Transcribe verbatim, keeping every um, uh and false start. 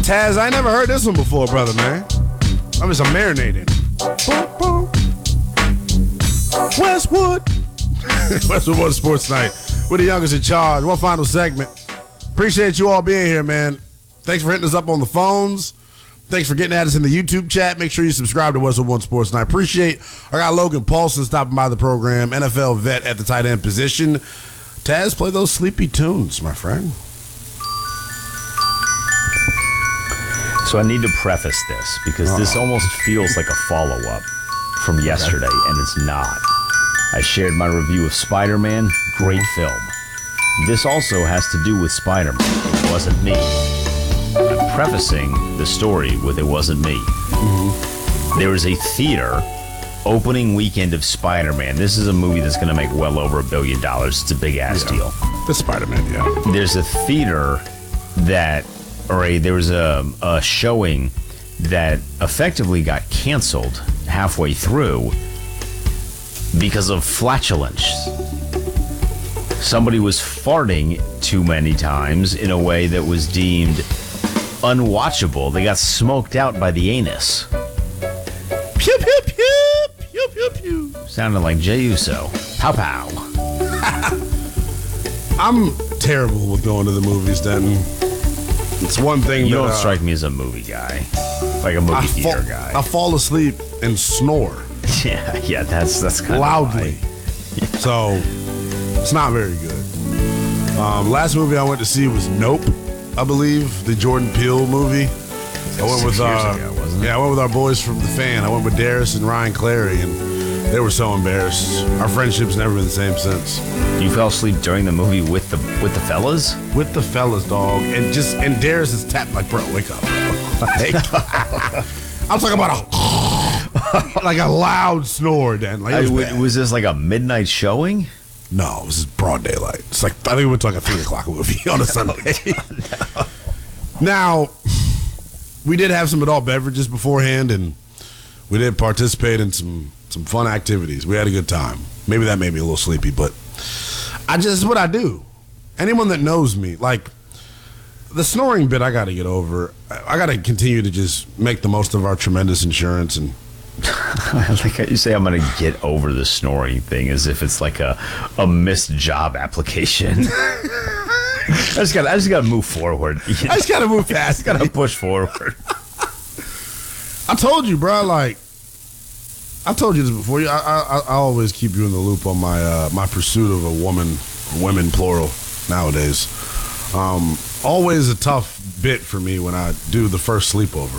Taz, I never heard this one before, brother, man. I mean, I'm marinated. Westwood. Westwood One Sports Night. We're the youngest in charge. One final segment. Appreciate you all being here, man. Thanks for hitting us up on the phones. Thanks for getting at us in the YouTube chat. Make sure you subscribe to Westwood One Sports Night. Appreciate I got Logan Paulson stopping by the program, N F L vet at the tight end position. Taz, play those sleepy tunes, my friend. So I need to preface this because Uh-oh. this almost feels like a follow-up from yesterday, okay. and it's not. I shared my review of Spider-Man. Great film. This also has to do with Spider-Man. It wasn't me. I'm prefacing the story with it wasn't me. Mm-hmm. There is a theater opening weekend of Spider-Man. This is a movie that's going to make well over a billion dollars. It's a big-ass yeah. deal. The Spider-Man, yeah. There's a theater that, or a, there was a, a showing that effectively got canceled halfway through because of flatulence. Somebody was farting too many times in a way that was deemed unwatchable. They got smoked out by the anus. Pew, pew, pew, pew, pew, pew. Sounded like Jey Uso. Pow, pow. I'm terrible with going to the movies, Denton. It's one thing You that, don't uh, strike me as a movie guy. Like a movie I theater fall, guy. I fall asleep and snore. Yeah, yeah, that's that's kind loudly. of yeah. So it's not very good. Um, last movie I went to see was Nope, I believe, the Jordan Peele movie. I went with uh, ago, wasn't it? yeah, I went with our boys from the Fan. I went with Darius and Ryan Clary, and they were so embarrassed. Our friendship's never been the same since. You fell asleep during the movie with the with the fellas? With the fellas, dog, and just and Darius is tapped like, bro, wake up, bro. Like, I'm talking about a like a loud snore, Dan. Like, I, was, was this like a midnight showing? No, it was broad daylight. It's like I think we went to like a three o'clock movie on a Sunday. no. Now, we did have some adult beverages beforehand, and we did participate in some some fun activities. We had a good time. Maybe that made me a little sleepy, but I just it's what I do. Anyone that knows me, like the snoring bit, I got to get over. I got to continue to just make the most of our tremendous insurance and. Like how you say, I'm going to get over the snoring thing as if it's like a, a missed job application. I just got I just got to move forward. I just got to move fast. Got to push forward. I told you, bro. Like I told you this before. I I, I always keep you in the loop on my uh, my pursuit of a woman, women plural nowadays. Um, always a tough bit for me when I do the first sleepover.